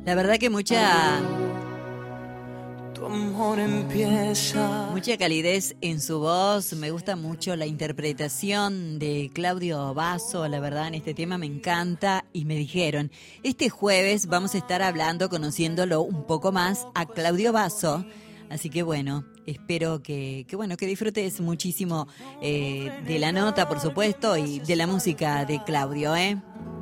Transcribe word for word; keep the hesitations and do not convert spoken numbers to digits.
La verdad que mucha... Tu amor empieza. Mucha calidez en su voz, me gusta mucho la interpretación de Claudio Basso, la verdad en este tema me encanta y me dijeron, este jueves vamos a estar hablando, conociéndolo un poco más a Claudio Basso, así que bueno, espero que, que bueno que disfrutes muchísimo eh, de la nota, por supuesto, y de la música de Claudio, ¿eh?